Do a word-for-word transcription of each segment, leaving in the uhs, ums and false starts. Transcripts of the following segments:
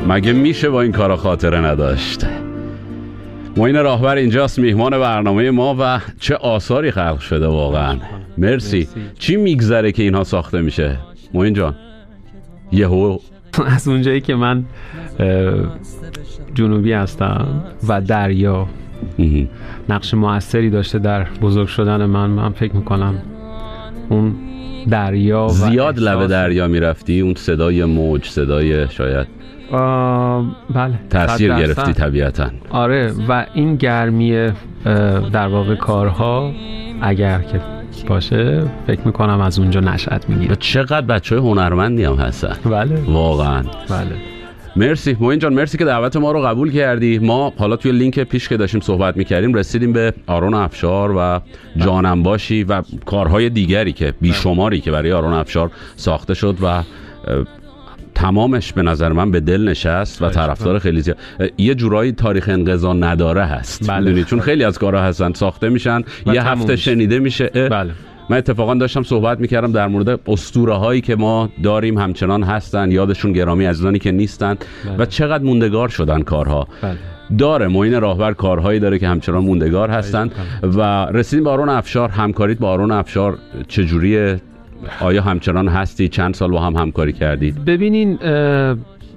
مگه میشه با این کارا خاطره نداشت؟ معین راهبر اینجاست، میهمان برنامه ما و چه آثاری خلق شده واقعا. مرسی. مرسی. چی میگذره که اینها ساخته میشه معین جان؟ یهو از اونجایی که من جنوبی هستم و دریا نقش موثری داشته در بزرگ شدن من، من فکر میکنم اون دریا زیاد لب دریا میرفتی، اون صدای موج، صدای شاید بله تأثیر گرفتی طبیعتا. آره، و این گرمی در واقع کارها اگر که باشه فکر میکنم از اونجا نشأت میگیره. چقدر بچهای هنرمندی هم هستن. بله واقعا. بله. مرسی معین جان، مرسی که دعوت ما رو قبول کردی. ما حالا توی لینک پیش که داشتیم صحبت میکردیم رسیدیم به آرون افشار و جانم باشی و کارهای دیگری که بیشماری که برای آرون افشار ساخته شد و تمامش به نظر من به دل نشست و طرفدار خیلی زیاد. یه جورایی تاریخ انقضا نداره هست. بله. چون خیلی از کارها هستن ساخته میشن یه هفته شنیده میشه. بله. من اتفاقا داشتم صحبت میکردم در مورد اسطوره هایی که ما داریم همچنان هستن، یادشون گرامی، عزیزانی که نیستن. بله. و چقدر موندگار شدن کارها. بله. داره معین راهبر کارهایی داره که همچنان موندگار هستن. بله. و رسیدیم به آرون افشار. همکاریت با آرون افشار چجوریه؟ آیا همچنان هستی؟ چند سال با هم همکاری کردید؟ ببینین اه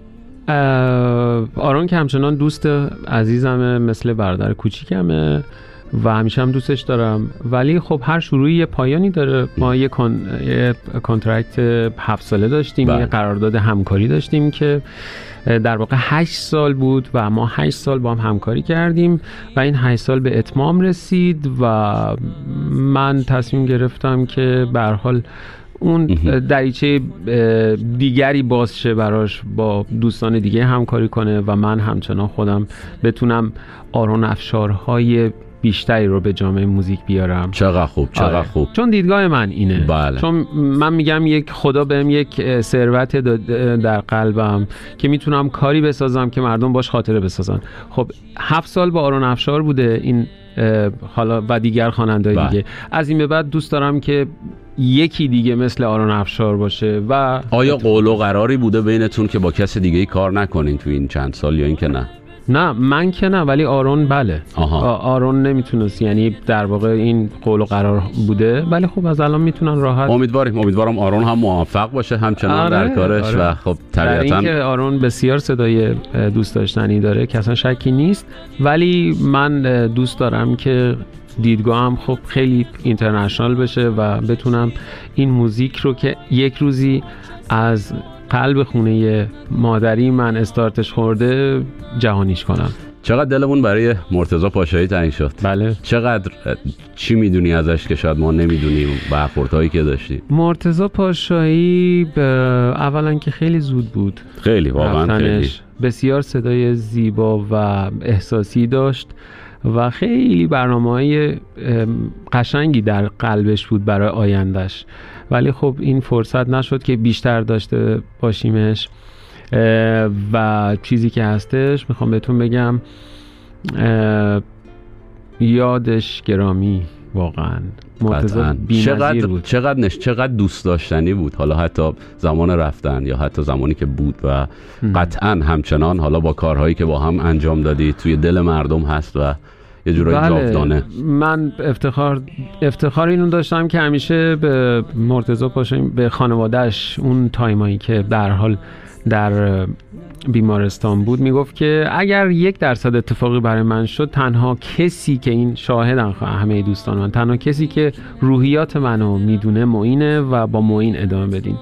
اه آرون که همچنان دوست عزیزمه، مثل برادر کوچیکمه و همیشه هم دوستش دارم، ولی خب هر شروعی یه پایانی داره. ما یه, کن... یه کانترکت هفت ساله داشتیم. بله. یه قرارداد همکاری داشتیم که در واقع هشت سال بود و ما هشت سال با هم همکاری کردیم و این هشت سال به اتمام رسید و من تصمیم گرفتم که به هر حال اون دریچه دیگری باز شه براش، با دوستان دیگه همکاری کنه و من همچنان خودم بتونم آرون افشارهای بیشتری رو به جامعه موزیک بیارم. چقدر خوب، چقدر آره. خوب. چون دیدگاه من اینه. بله. چون من میگم یک خدا بهم یک ثروت در قلبم که میتونم کاری بسازم که مردم باش خاطره بسازن. خب هفت سال با آرون افشار بوده این حالا و دیگر خواننده‌های دیگه. از این به بعد دوست دارم که یکی دیگه مثل آرون افشار باشه. و آیا قول و قراری بوده بینتون که با کس دیگه کار نکنین تو این چند سال یا این که نه؟ نه من که نه، ولی آرون بله. آها. آرون نمیتونست، یعنی در واقع این قول و قرار بوده، ولی خب از الان میتونن راحت. امیدواریم امیدوارم آرون هم موفق باشه همچنان آره، در کارش. آره. و خب طبیعتاً در اینکه آرون بسیار صدای دوست داشتنی داره که اصلا شکی نیست، ولی من دوست دارم که دیدگاهم خب خیلی اینترنشنال بشه و بتونم این موزیک رو که یک روزی از قلب خونه مادری من استارتش خورده جهانیش کنم. چقدر دلمون برای مرتضی پاشایی تنگ شد. بله. چقدر چی میدونی ازش که شاید ما نمیدونیم، برخوردهایی که داشتی؟ مرتضی پاشایی اولا که خیلی زود بود، خیلی واقعا خیلی بسیار صدای زیبا و احساسی داشت و خیلی برنامه‌های قشنگی در قلبش بود برای آیندهش، ولی خب این فرصت نشد که بیشتر داشته باشیمش. و چیزی که هستش میخوام بهتون بگم یادش گرامی واقعا. مرتضی چقدر بود. چقدر نش چقدر دوست داشتنی بود، حالا حتی زمان رفتن یا حتی زمانی که بود و قطعا همچنان حالا با کارهایی که با هم انجام دادی توی دل مردم هست و یه جورایی بله. جاودانه. من افتخار افتخار اینو داشتم که همیشه به مرتضی پاشایی، به خانواده‌اش، اون تایمایی که در حال در بیمارستان بود، میگفت که اگر یک درصد اتفاقی برای من شد، تنها کسی که این شاهدن همه دوستان من، تنها کسی که روحیات منو میدونه معینه و با معین ادامه بدین.